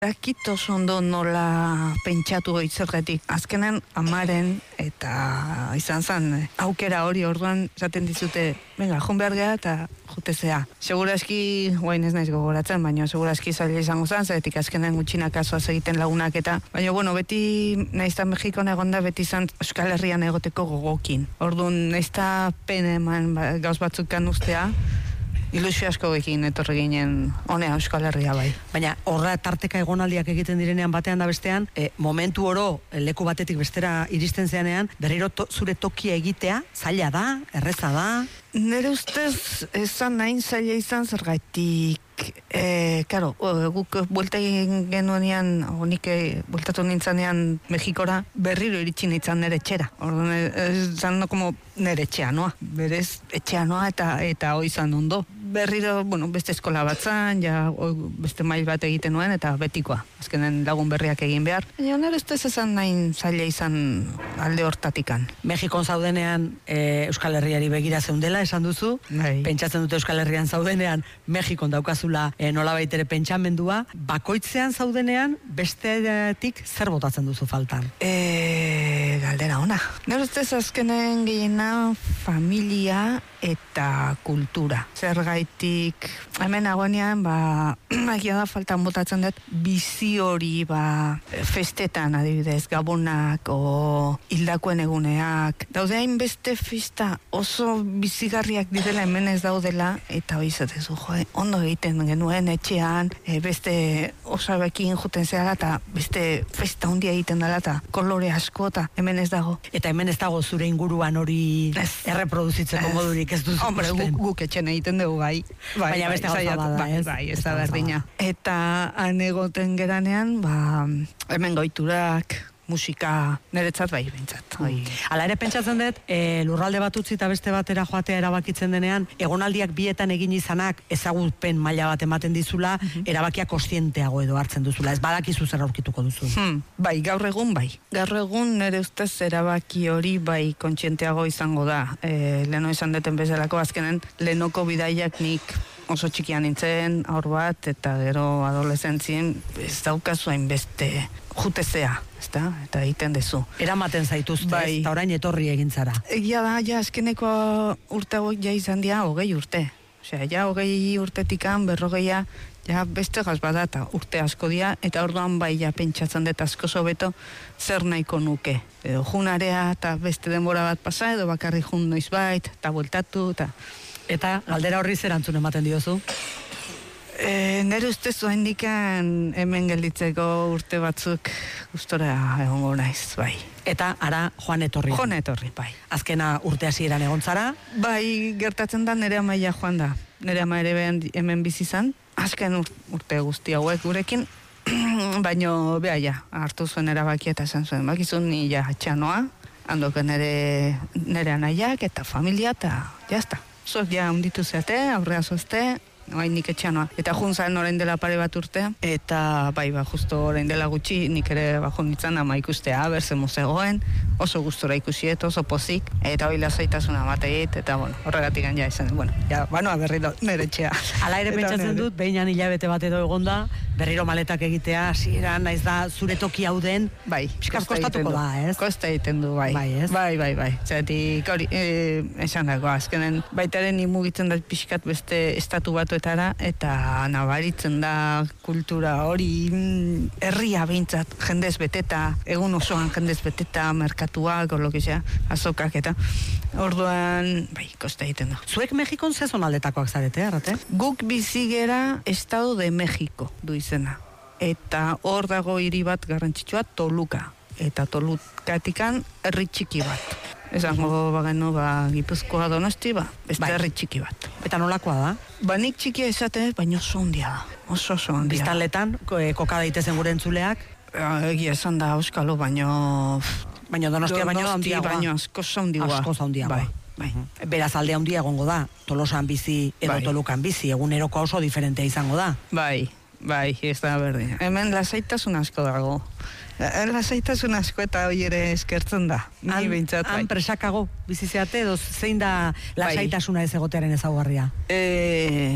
Dakit oso ondo nola pentsatu zergatik. Azkenen amaren eta izan zen aukera hori orduan esaten dizute, venga, joan behar geha eta jutezea. Seguraski, guain ez naiz gogoratzen, baina seguraski zaila izango zen, zergatik azkenen gutxinak azoaz egiten lagunak eta, baina bueno, beti naizta Mexikon egonda beti izan Euskal Herrian egoteko gogokin. Orduan naizta pene eman gauz batzukan ustea, ilusio asko ekin etorri ginen honea Euskal Herria bai. Baina horra tarteka egonaldiak egiten direnean batean da bestean, momentu oro leku batetik bestera iristen zeanean, berriro zure tokia egitea, zaila da, erreza da? Nere ustez esan nahin zaila izan zergaitik. Karo, guk buelta egin genuenean, nik bueltatu nintzanean Mexikora, berriro iritsi nintzen nere etxera. Orduan, zan como nere etxea noa. Berez etxea noa eta hoi zan ondo. Berriro, bueno, beste eskola bat zan, beste mail bat egiten nuen, eta betikoa. Azkenen lagun berriak egin behar. Baina nere ustez esan nahin zaila izan alde hortatikan. Mexikon zaudenean Euskal Herriari begira zeundela, esan duzu. Bai. Pentsatzen dute Euskal Herrian zaudenean, Mexikon daukazula nolabait ere pentsamendua. Bakoitzean zaudenean, bestetik zer botatzen duzu faltan? Galdera ona. Nere ustez azkenen gehiena familia eta kultura. Zergaitik, hemen agonean, agia da faltan botatzen dut, bizi hori, festetan adibidez, gabonak, o hildakoen eguneak. Daude hain beste festa oso bizigarriak direla hemen ez daudela, eta hori zatezu, ondo egiten genuen etxean, beste osabekin juten zera, eta beste festa handia egiten dela, eta kolore asko, eta hemen ez dago. Eta hemen ez dago zure inguruan hori erreproduzitzeko modurik ez duzu. Hombre, guk etxen egiten dugu bai. Baina beste gauza bada, ez? Bai, ez da berdina. Eta han egoten geranean, hemen goiturak, musika, niretzat bai bintzat. Hala ere pentsatzen dut, lurralde bat utzi eta beste batera joatea erabakitzen denean, egonaldiak bietan egin izanak ezagupen maila bat ematen dizula, erabakia kontzienteago edo hartzen duzula, ez badakizu zer aurkituko duzu. Bai, gaur egun bai. Gaur egun nire ustez erabaki hori bai kontzienteago izango da. Leheno izan deten bezalako azkenen, lehenoko bidaiak nik oso txikian nintzen, aur bat, eta gero adoleszentzien, ez daukazu hainbeste jutezea, ezta? Eta egiten dezu. Eramaten zaituzte, bai. Eta orain etorri egin zara. Egia da, azkeneko urte hauek izan dira 20 urte. Osea, 20 urtetikan, 40, beste gaz bada eta urte asko dira, eta orduan bai pentsatzen dut asko sobeto zer nahiko nuke. Edo junarea eta beste denbora bat pasa, edo bakarri jun noiz bait, eta bueltatu, Eta galdera horri zer antzun ematen diozu? Nere ustez indikan hemen gelditzeko urte batzuk gustora egongo naiz, bai. Eta ara joan etorri? Joan etorri, bai. Azkena urte hasieran egon zara? Bai, gertatzen da nere amaia joan da. Nere ama ere hemen bizi izan. Azken urte guzti hauek gurekin, baino beha hartu zuen erabakia eta esan zuen. Bakizun ni txanoa, handoken nere anaiak eta familia eta jazta. Zuek unditu zeate, aurrea zozte, hain nik etxanoa. Eta juntzaren orain dela pare bat urte, eta bai, justo orain dela gutxi, nik ere bajo nintzen ama ikustea, berzen mozegoen, oso gustora ikusiet, oso pozik, eta hori lasaitasuna mateit, eta horregatik ja esan, banoa berriro nire etxea. Hala ere pentsatzen dut, behinan hilabete bat edo egonda, berriro maletak egitea, hasieran naiz da zure toki hau den, bai, kostatuko da, ez? Kosta egiten du, bai. Bai, ez? Bai. Zeratik hori, esan dago, azkenen, baitaren imugitzen da pixkat beste estatu batuetara, eta nabaritzen da kultura hori herria behintzat, jendez beteta, egun osoan jendez beteta, merkatuak, orlokizea, azokak eta orduan, bai, kosta egiten du. Zuek Mexikon ze zonaldetakoak zarete, Arrate? Guk bizigera Estado de México du izena. Eta hor dago hiri bat garrantzitsua, Toluca. Eta Tolukatikan herri txiki bat. Esango bagenu, Gipuzkoa Donosti, beste herri txiki bat. Eta nolakoa da? Nik txikia esaten, baina oso ondia da. Oso ondia. Biztanletan, koka daitezen gure entzuleak? Egia esan da euskalo, baino Donostia baino handiagoa. Baino asko zaundiagoa. Asko zaundiagoa. Bai. Beraz alde handia egongo da. Tolosan bizi edo Tolukan bizi, eguneroko oso diferentea izango da. Bai, ez da berdin. Hemen lasaitasun asko dago. Lasaitasun asko eta hori ere eskertzen da. Ni behintzat bai. Han presakago bizizeate edo zein da lasaitasuna ez egotearen ezaugarria?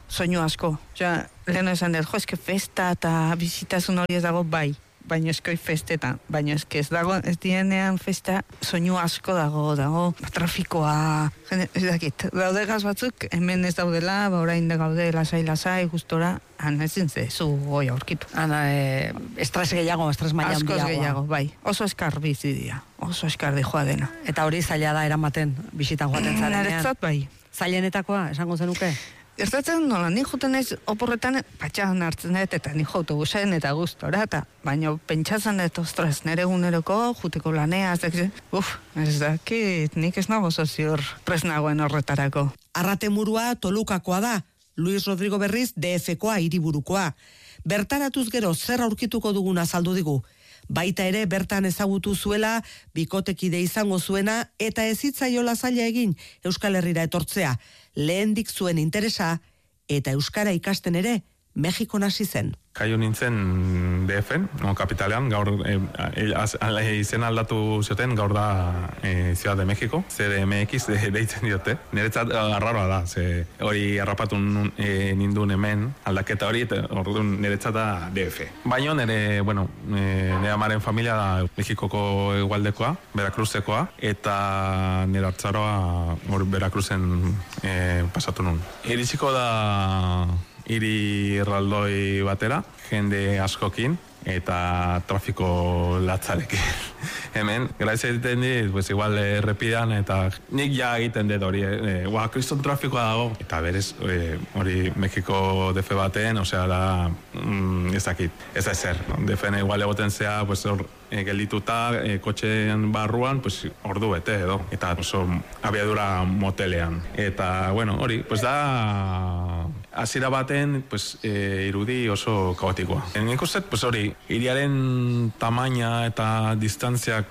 soinu asko. Lehen esan dut, eske festa eta bizitasun hori ez dago bai. Baina eskoi festetan, baina ez dago, ez dienean festa soinu asko dago trafikoa, ez dakit, daude gaz batzuk, hemen ez daudela, orain da gaude lasai, gustora, ezin zu goi aurkitu. Estres gehiago, estres maila handiagoa. Askoz gehiago, bai, oso eskar bizi dira, oso eskar dijoa dena. Eta hori zaila da eramaten, bisitan joaten zarenean. Naretzat bai. Zailenetakoa, esango zenuke? Ertatzen nola, ni juten ez oporretan patxan hartzen dut, eta ni autobusen eta gustora, baina pentsatzen dut, ostras, nire eguneroko, juteko lanea, ez dakit, nik ez nago ziur presnagoen horretarako. Arratemurua Tolukakoa da, Luis Rodrigo Berriz DF-koa hiriburukoa. Bertaratuz gero zer aurkituko duguna azaldu digu. Baita ere bertan ezagutu zuela, bikotekide izango zuena, eta ezitzaiola zaila egin Euskal Herrira etortzea. Lehendik zuen interesa, eta euskara ikasten ere, Mexikon hasi zen. Kaio nintzen DF-en, kapitalean, gaur izen aldatu zioten, gaur da Ciudad de México, CDMX deitzen diote. Niretzat arraroa da, hori harrapatu nindun hemen, aldaketa hori, orduan niretzat da DF. Baina nire amaren familia da Mexikoko egualdekoa, Veracruzekoa, eta nire hartzaroa Veracruzen pasatu nun. Iritsiko da hiri erraldoi batera, jende askokin, eta trafiko latzarekin. Hemen, grazia egiten dit, igual errepidan, eta nik ja egiten dut hori, kriston trafikoa dago. Eta berez, hori Mexiko DF baten, osea da, ez dakit, ez da ezer. DF-en igual egoten zea, hor geldituta, kotxean barruan, ordu bete edo. Eta oso abiadura motelean. Eta, hori, da hasiera baten, irudi oso kaotikoa. Nik uste, hori, hiriaren tamaina eta distantziak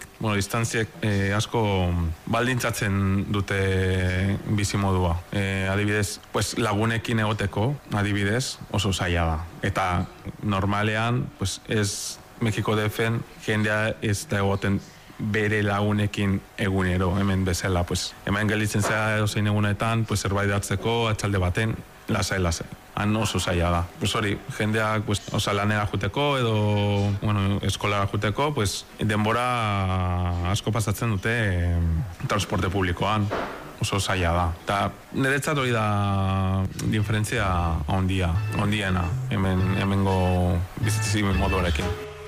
asko baldintzatzen dute bizimodua. Adibidez, lagunekin egoteko, adibidez, oso zaila da. Eta normalean, ez Mexiko DF-en jendea ez da egoten bere lagunekin egunero, hemen bezala. Hemen gelditzen zera edozein egunetan, zerbait hartzeko, atxalde baten, lasai. Han oso zaila da. Hori, jendeak lanera juteko edo eskolara juteko, denbora asko pasatzen dute transporte publikoan. Oso zaila da. Eta niretzat hori da diferentzia ondiena hemengo bizitzi moduarekin.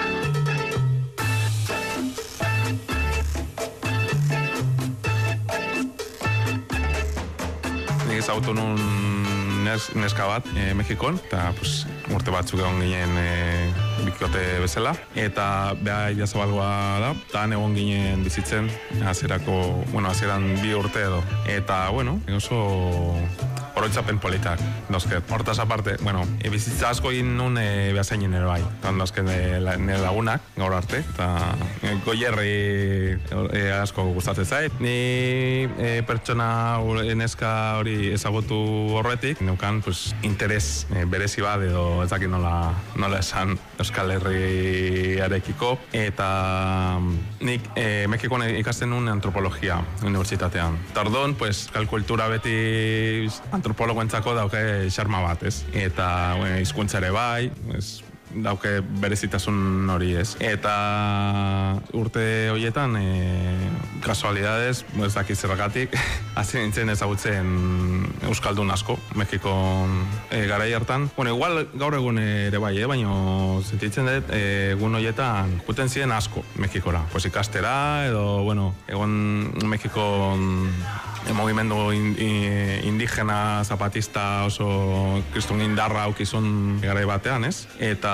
Nik ezagutu nun neska bat Mexikon, eta urte batzuk egon ginen bikote bezala, eta beha jazabalgoa da, eta egon ginen bizitzen hasieran 2 urte edo. Eta, oso oroitzapen politak, dozket. Hortaz aparte, bizitza asko egin nun behazainen ere bai. Dozket nire lagunak, gaur arte, eta goierri asko gustatzen zait. Ni pertsona neska hori ezagutu horretik, neukan interes berezi bat edo ez dakit nola esan Euskal Herriarekiko, eta nik Mexikon ikasten nun antropologia unibertsitatean. Tardon, kalkultura beti antropologoentzako dauke xarma bat, ez? Eta hizkuntza ere bai, dauke berezitasun hori, ez? Eta urte horietan, kasualidades, ez dakit zergatik, hasi nintzen ezagutzen euskaldun asko, Mexikon garai hartan. Igual gaur egun ere bai, baina sentitzen dut, egun horietan juten ziren asko Mexikora. Ikastera, edo, egon Mexikon movimendu indigena, zapatista, oso kriston indarra aukizun garai batean, ez? Eta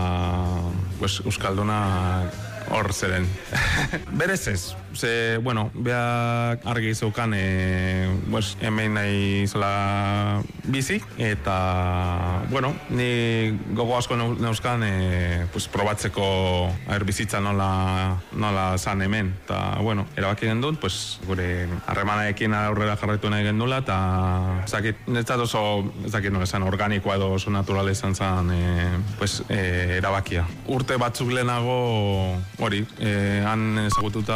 euskalduna hor zeren. Berez ez, beha argi zeukan hemen nahi zola bizi, eta, ni gogo asko neuzkan probatzeko bizitza nola zan hemen. Eta, erabaki gendut, gure harremanaekin aurrera jarraitu nahi gendula, eta netzat oso, ez dakit nola esan, organikoa edo oso naturala izan zan erabakia. Urte batzuk lehenago, hori, han ezagututa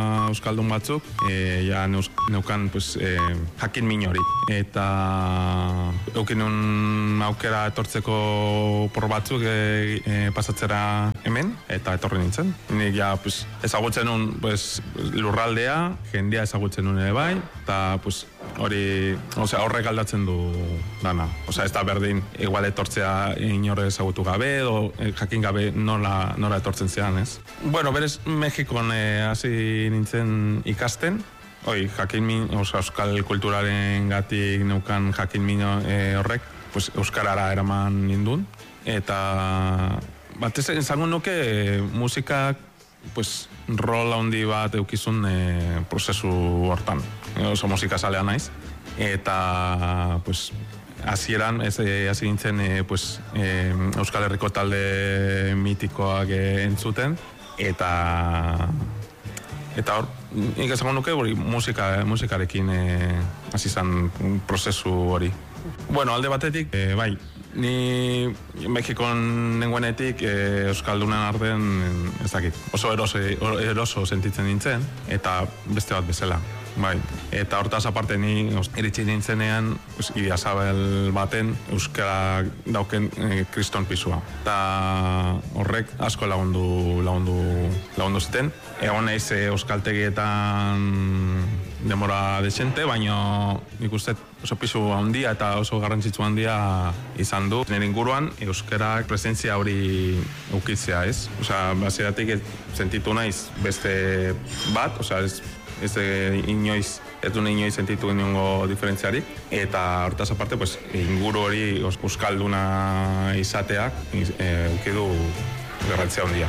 euskaldun batzuk, ja neukan pues, jakin min hori. Eta eukin un aukera etortzeko por batzuk pasatzera hemen, eta etorri nintzen. Nik ja pues, ezagutzen nun pues, lurraldea, jendea ezagutzen nun ere bai, eta pues, hori, horrek aldatzen du dana. Ez da berdin, igual etortzea inore ezagutu gabe, edo jakin gabe nola etortzen zean, ez? Bueno, berez, Mexikon hasi nintzen ikasten, euskal kulturaren gatik neukan jakin min horrek, pues, euskarara eraman nindun, eta batez esango nuke musikak pues, rol handi bat eukizun prozesu hortan. Oso musikazalea naiz. Eta pues, hasieran hasi nintzen pues, Euskal Herriko talde mitikoak entzuten. Eta hor, nik esango nuke musikarekin hasi izan prozesu hori. Bueno, alde batetik, bai, ni Mexikon nengoenetik Euskaldunen artean ez dakit. Oso eroso sentitzen nintzen, eta beste bat bezala. Bai. Eta hortaz aparte ni iritsi nintzenean Idiazabal baten euskara dauken kriston pisua. Eta horrek asko lagundu ziten. Egon naiz euskaltegietan demora desente, baina nik uste oso pisu handia eta oso garrantzitsu handia izan du. Nire inguruan euskarak presentzia hori eukitzea, ez? Hasieratik sentitu naiz beste bat, ez duen inoiz sentitu inongo diferentziarik, eta hortaz aparte, pues, inguru hori euskalduna izateak euki du garrantzia handia.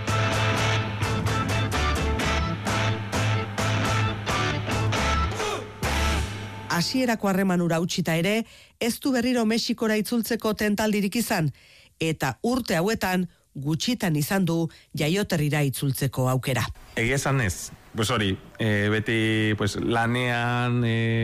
Hasierako harremanura utzita ere, ez du berriro Mexikora itzultzeko tentaldirik izan, eta urte hauetan gutxitan izan du jaioterrira itzultzeko aukera. Egia esan ez. Pues hori, beti pues, lanean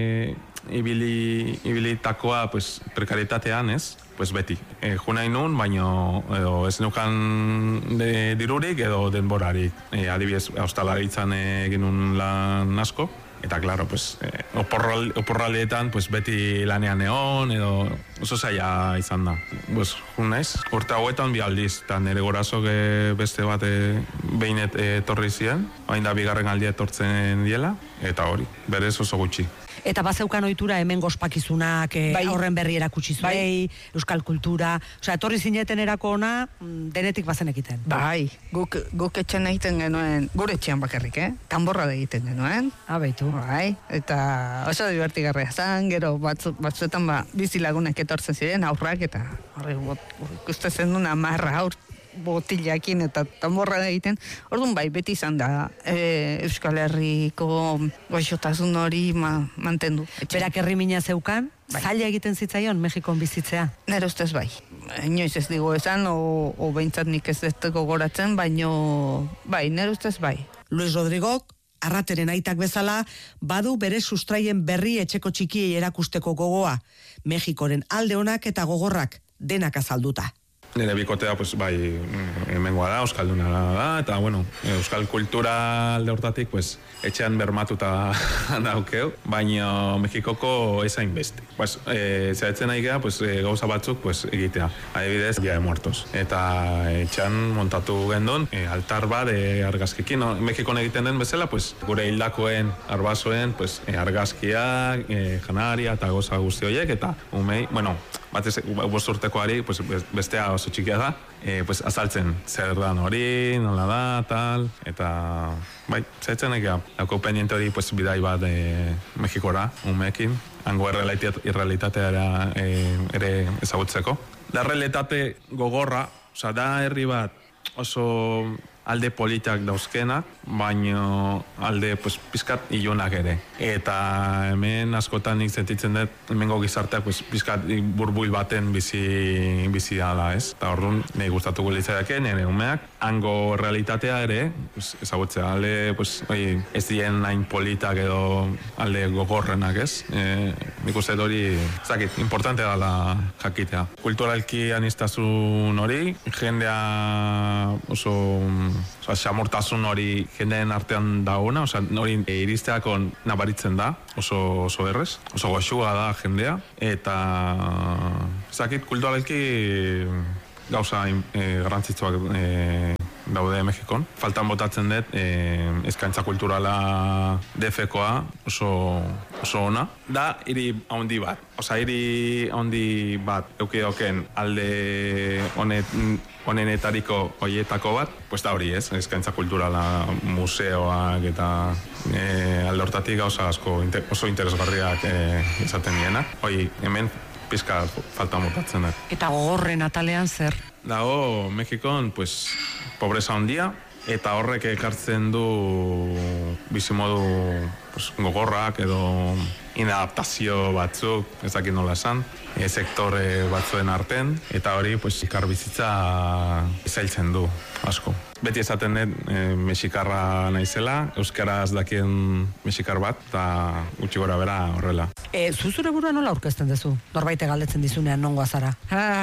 ibilitakoa pues, prekaritatean, ez? Pues beti. Junai nun, baino ez neukan dirurik edo denborarik. Adibidez, ostalaritzan egin nun lan asko. Eta, klaro, pues, oporraldeetan pues, beti lanean egon, edo oso zaila izan da. Pues, naiz, urte hauetan bi aldiz, eta nire gorazok beste bat behinet etorri ziren, hain da bigarren aldia etortzen diela, eta hori, berez oso gutxi. Eta bazeukan ohitura hemen gospakizunak horren berri erakutsi zuei, euskal kultura, etorri zineten erako ona, denetik bazenekiten. Bai, guk etxen egiten genuen, gure etxean bakarrik, kanborra da egiten genuen. Beitu. Bai, eta oso divertigarria zan, gero batzuetan bizi lagunek etortzen ziren, aurrak, eta ikuste zen duna marra aur botilakin eta tamborra da egiten. Orduan bai, beti izan da Euskal Herriko goxotasun hori mantendu. Berak herrimina zeukan, zaila egiten zitzaion Mexikon bizitzea? Nere ustez bai. Inoiz ez digo esan, o behintzat nik ez dut gogoratzen, baino bai, nere ustez bai. Luis Rodrigok, arrateren aitak bezala, badu bere sustraien berri etxeko txikiei erakusteko gogoa. Mexikoren alde onak eta gogorrak denak azalduta. Nire bikotea, pues, bai, hemengoa da, euskalduna da, eta, bueno, euskal kultura alde hortatik, pues, etxean bermatuta daukeu, baina Mexikoko ezain beste. Pues, zeratzen nahi geha, pues, gauza batzuk, pues, egitea. Adibidez, Dia de Muertos. Eta etxean montatu gendun, altar bat argazkikin. Mexikon egiten den bezala, pues, gure hildakoen, arbasoen, pues, argazkiak, janaria eta gauza guzti horiek, eta umei, bueno, batez, bosturtekoari, pues, bestea oso txikia da, pues, azaltzen zer dan hori, nola da, tal, eta, bai, zaitzen egia, dauko pendiente hori, pues, bidai bat Mexikora, umeekin, hango errealitatea ere ezagutzeko. Da realitate gogorra, da herri bat oso alde politak dauzkenak, baino alde pues, pizkat ilunak ere. Eta hemen askotan nik sentitzen dut, hemengo gizarteak pues, pizkat burbuil baten bizi dala, ez? Eta orduan, nahi gustatuko litzaiake, nire umeak, hango realitatea ere, pues, ezagutzea, alde pues, ez dien hain politak edo alde gogorrenak, ez? Nik uste hori, zakit, importante dala jakitea. Kulturalki aniztasun hori, jendea oso xamortasun hori jendeen artean dagoena, hori iristeako nabaritzen da, oso errez, oso goxua da jendea, eta ezakit kulturalki gauza garrantzitsuak daude Mexikon. Faltan botatzen dut eskaintza kulturala DF-koa oso ona. Da, hiri handi bat. Hiri handi bat eukidoken alde honenetariko hoietako bat, pues da hori ez, eskaintza kulturala, museoak eta alde hortatik gauza asko oso interesgarriak izaten dienak. Hemen pizka falta botatzen da. Eta gogorren atalean zer? Dago, Mexikon, pues, pobreza handia, eta horrek ekartzen du bizimodu gogorrak edo inadaptazio batzuk, ez dakit nola esan, sektore batzuen arten, eta hori ikar bizitza zailtzen du asko. Beti esaten dut mexikarra naizela, euskaraz dakien mexikar bat, eta gutxi gora bera horrela. Zuzure burua nola aurkezten duzu? Norbaite galdetzen dizunean nongoa zara?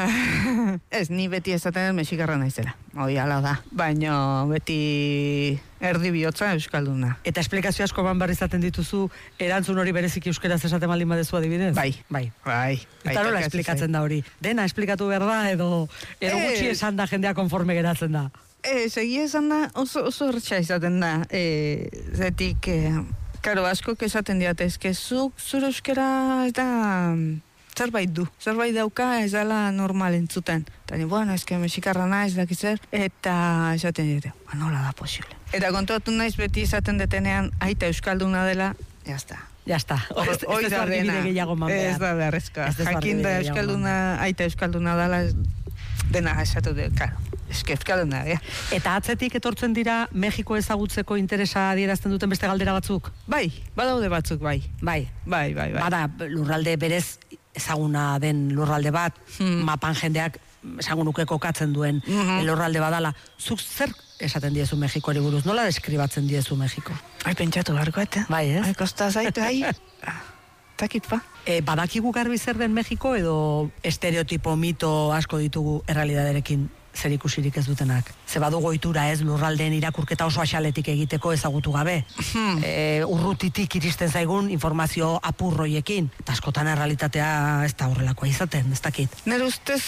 Ez, ni beti esaten dut mexikarra naizela. Hoi ala da. Baina beti erdi bihotza euskalduna. Eta esplikazio asko behar izaten dituzu, erantzun hori bereziki euskeraz esaten baldin badezu adibidez? Bai. Eta nola esplikatzen da hori? Dena esplikatu behar da edo gutxi esan da jendea konforme geratzen da? Egia esan da oso horretxa izaten da. Zetik, karo, askok esaten diat, ezke zure euskera eta zerbait du. Zerbait dauka ez dela normal entzuten. Eta ni, bueno, ezke mexikarra naiz dakitzer. Eta esaten dite, nola da posible. Eta kontuatu naiz beti izaten detenean aita euskalduna dela, jazta. Jazta. Hoi da dena. Ez da beharrezkoa. Jakin da aita euskalduna dela, dena esatu dut, karo. Euskalduna, ja. Eta atzetik etortzen dira Mexiko ezagutzeko interesa adierazten duten beste galdera batzuk? Bai, badaude batzuk, bai. Bai. Bada, lurralde berez ezaguna den lurralde bat, mapan jendeak esango nuke kokatzen duen lurralde badala. Zuk zer esaten diezu Mexikori buruz? Nola deskribatzen diezu Mexiko? Pentsatu beharko, eta. Bai, ez? Kosta zaitu, takit pa. Badakigu garbi zer den Mexiko edo estereotipo, mito asko ditugu errealidaderekin zer ikusirik ez dutenak? Ze badugu ohitura ez lurraldeen irakurketa oso axaletik egiteko ezagutu gabe. Urrutitik iristen zaigun informazio apurroiekin. Eta askotan errealitatea ez da horrelakoa izaten, ez dakit. Nire ustez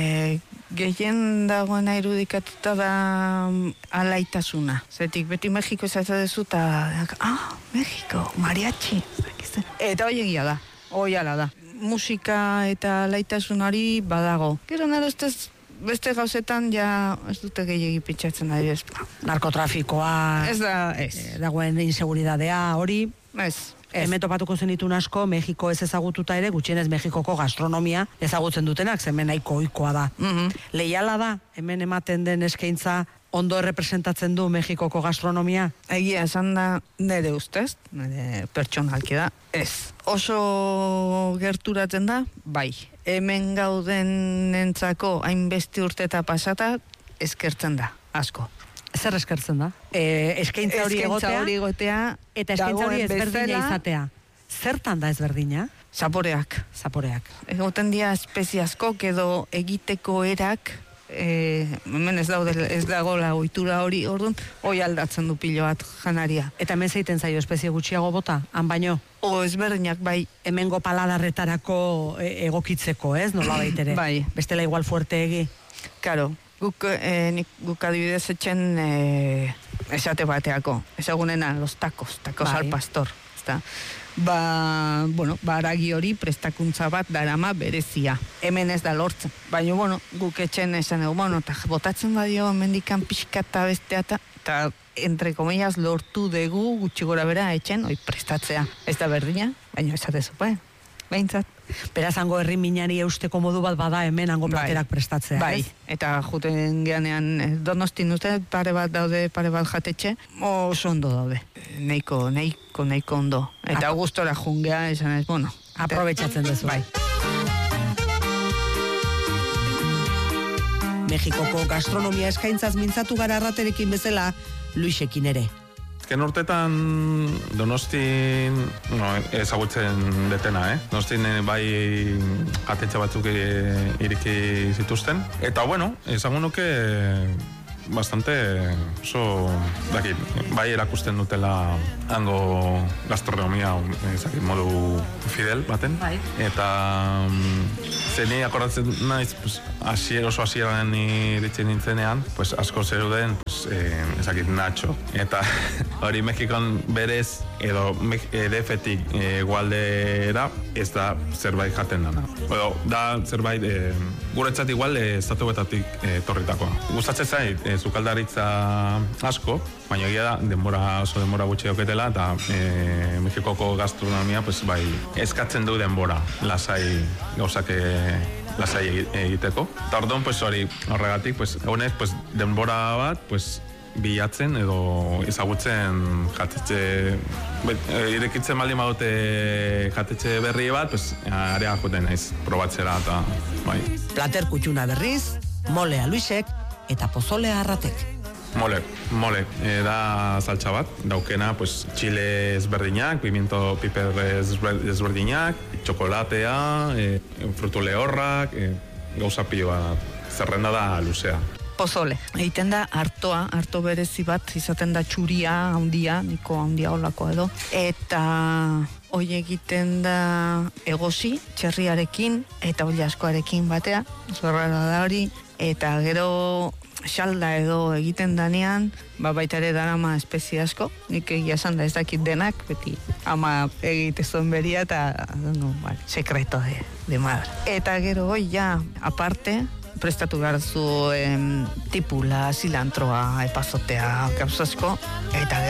gehien dagoena irudikatuta da alaitasuna. Zetik beti Mexiko ezatzen dezu eta Mexiko, mariachi. Eta hoi egia da, hoi ala da. Musika eta alaitasunari badago. Gero nire ustez beste gauzetan ja ez dute gehiagi pitzatzen ari ez. Narkotrafikoa, ez da, ez. Dagoen inseguridadea, hori. Ez. Hemen topatuko zenitun asko, Mexiko ez ezagututa ere, gutxienez Mexikoko gastronomia ezagutzen dutenak, hemen nahiko ohikoa da. Leiala da, hemen ematen den eskaintza ondo errepresentatzen du Mexikoko gastronomia? Egia esan da nire ustez, nire pertsonalki da, ez. Oso gerturatzen da, bai. Hemen gauden entzako hainbeste urteta pasata, eskertzen da, asko. Zer eskertzen da? Eskaintza hori egotea, eta eskaintza hori ezberdina izatea. Zertan da ezberdina? Zaporeak. Egoten dira espeziaskok edo egiteko erak, hemen ez dagoela ohitura hori, orduan, hoi aldatzen du pilo bat janaria. Eta hemen zeiten zaio espezie gutxiago bota, han baino? Ezberdinak, bai. Hemengo paladarretarako egokitzeko, ez? Nola baitere. Bai. Bestela igual fuerte egi. Karo, guk adibidez etxen esate bateako. Ezagunena, los tacos al pastor. Aragi hori prestakuntza bat darama berezia. Hemen ez da lortzen. Baina, guk etxen esan dugu, eta botatzen badio mendikan pixka eta bestea eta entre comillas lortu dugu gutxi gora bera etxen, prestatzea. Ez da berdina, baina esatezu, behintzat. Beraz, hango herri minari eusteko modu bat bada hemen hango platerak prestatzea, bai. Eta juten geanean Donostin dute pare bat jatetxe, oso ondo daude. Neiko ondo. Eta gustora jungea, esan ez, aprobetxatzen duzu. Bai. Mexikoko gastronomia eskaintzaz mintzatu gara arraterekin bezala, Luisekin ere. Azken urtetan Donostin ezagutzen detena, Donostin bai jatetxe batzuk iriki zituzten. Eta esango nuke bastante oso, dakit, bai erakusten dutela hango gastronomia, ezakit, modu fidel baten. Bai. Eta zeni akordatzen naiz, pues, oso hasieran iritzen nintzenean, pues, asko zeruden, pues, ezakit, Nacho. Eta hori Mexikon berez, edo DF-etik egualdera, ez da zerbait jaten dana. Edo, da zerbait, guretzat igual, estatuetatik torritakoa. Gustatzen zait, sukaldaritza asko, baina egia da, oso denbora gutxi dauketela, eta Mexikoko gastronomia, pues, bai, eskatzen du denbora, lasai gauzak lasai egiteko. Eta orduan, pues, horregatik, pues, egunez, pues, denbora bat, pues, bilatzen edo ezagutzen jatetxe, irekitzen baldin badute jatetxe berri bat, pues, area joten naiz, probatzera eta, bai. Plater kutxuna berriz, molea Luisek eta pozolea Arratek. Mole, da saltsa bat, daukena, pues, chile ezberdinak, pimiento piper ezberdinak, txokolatea, frutu lehorrak, gauza pilo bat, zerrenda da luzea. Pozole. Egiten da harto berezi bat, izaten da txuria handia, niko handia olako edo. Eta hoi egiten da egosi, txerriarekin, eta oli askoarekin batea, zorrara da hori, eta gero xalda edo egiten danean, baita ere darama espezie asko, nik egia esan da ez dakit denak, beti ama egitezuen beria, eta, sekreto de madre. Eta gero hoi ja, aparte, prestatu behar zu tipula, zilantroa, epazotea, gauza asko, eta